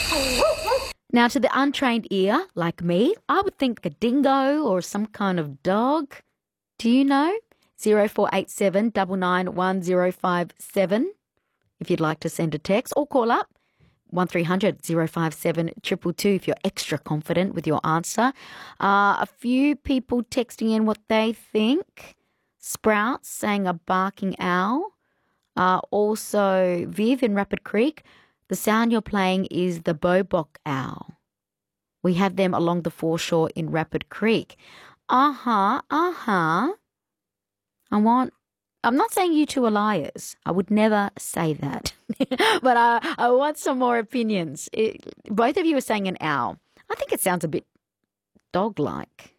Now, to the untrained ear, like me, I would think a dingo or some kind of dog. Do you know? 0487 991 if you'd like to send a text or call up 1300 057 222 if you're extra confident with your answer. A few people texting in what they think. Sprouts saying a barking owl. Also, Viv in Rapid Creek, the sound you're playing is the Bobok owl. We have them along the foreshore in Rapid Creek. I'm not saying you two are liars. I would never say that. But I want some more opinions. Both of you are saying an owl. I think it sounds a bit dog-like.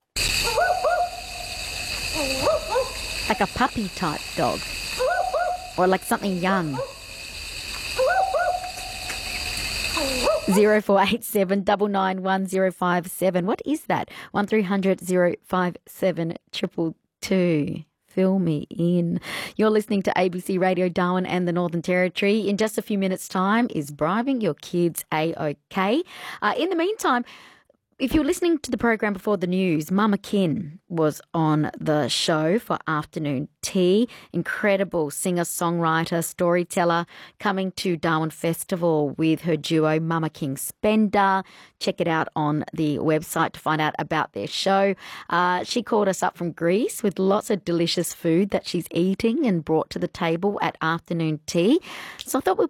Like a puppy type dog. Or like something young. 0487 991 What is that? 1300 057 222. Fill me in. You're listening to ABC Radio Darwin and the Northern Territory. In just a few minutes' time, is bribing your kids A-OK? In the meantime, if you're listening to the program before the news, Mama Kin was on the show for afternoon tea. Incredible singer-songwriter, storyteller, coming to Darwin Festival with her duo Mama King Spender. Check it out on the website to find out about their show. She called us up from Greece with lots of delicious food that she's eating and brought to the table at afternoon tea. So I thought we'd